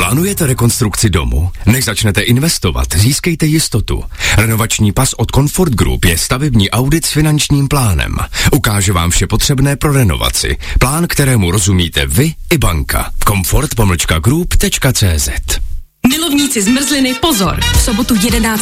Plánujete rekonstrukci domu? Než začnete investovat, získejte jistotu. Renovační pas od Comfort Group je stavební audit s finančním plánem. Ukáže vám vše potřebné pro renovaci. Plán, kterému rozumíte vy i banka. Comfort-group.cz. Milovníci zmrzliny, pozor! V sobotu 11.